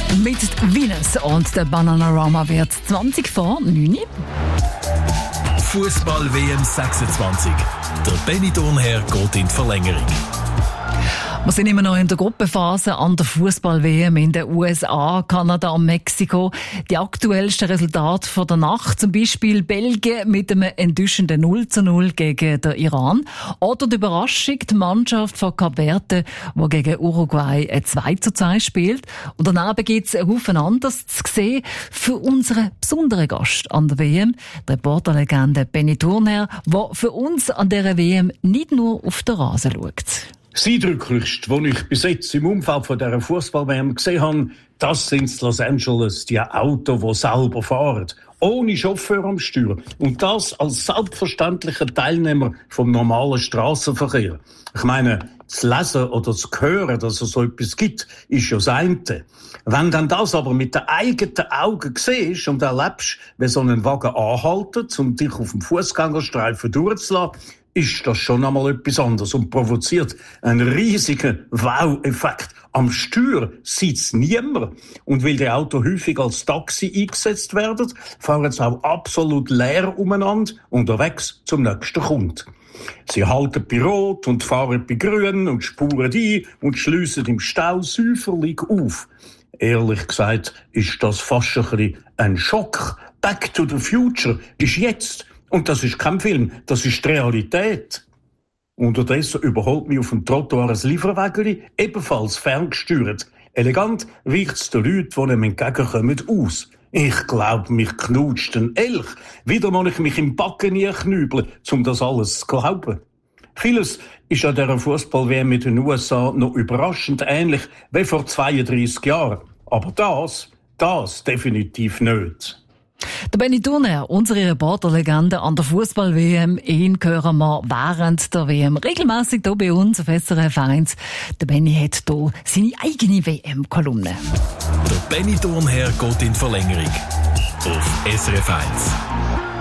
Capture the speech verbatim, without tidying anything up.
Mit Venus und der Bananarama wird zwanzig vor neun. Fußball-W M sechsundzwanzig. Der Benny Thurnherr geht in die Verlängerung. Wir sind immer noch in der Gruppenphase an der Fußball-W M in den U S A, Kanada und Mexiko. Die aktuellsten Resultate von der Nacht, zum Beispiel Belgien mit einem enttäuschenden null zu null gegen den Iran. Oder die Überraschung, die Mannschaft von Kap Verde, die gegen Uruguay ein zwei zu zwei spielt. Und daneben gibt es einen Haufen anderes zu sehen für unseren besonderen Gast an der W M, die Reporterlegende Benny Thurnherr, der für uns an dieser W M nicht nur auf den Rasen schaut. Das Eindrücklichste, was ich bis jetzt im Umfeld von dieser Fußball-W M gesehen habe, das sind in Los Angeles die Autos, die selber fahren. Ohne Chauffeur am Steuer. Und das als selbstverständlicher Teilnehmer vom normalen Strassenverkehr. Ich meine, zu lesen oder zu hören, dass es so etwas gibt, ist ja das eine. Wenn dann das aber mit den eigenen Augen siehst und erlebst, wie so ein Wagen anhaltet, um dich auf dem Fußgängerstreifen durchzulassen, ist das schon einmal etwas anderes und provoziert einen riesigen Wow-Effekt. Am Steuer sitzt niemand. Und weil die Autos häufig als Taxi eingesetzt werden, fahren sie auch absolut leer umeinander, unterwegs zum nächsten Kunden. Sie halten bei Rot und fahren bei Grün und spuren ein und schliessen im Stau säuferlich auf. Ehrlich gesagt ist das fast ein bisschen ein Schock. Back to the Future ist jetzt. Und das ist kein Film, das ist die Realität. Unterdessen überholt mich auf dem Trottoir ein Lieferwägeli, ebenfalls ferngesteuert. Elegant weicht's den Leuten, die ihm entgegenkommen, aus. Ich glaub, mich knutscht ein Elch. Wieder muss ich mich im Backen nie knübeln, um das alles zu glauben. Vieles ist an dieser Fußball-W M mit den U S A noch überraschend ähnlich wie vor zweiunddreissig Jahren. Aber das, das definitiv nicht. Der Benny Thurnherr, unsere Reporterlegende an der Fußball-W M, ihn hören wir während der W M regelmässig hier bei uns auf S R F eins. Der Benny hat hier seine eigene W M-Kolumne. Der Benny Thurnherr geht in die Verlängerung auf S R F eins.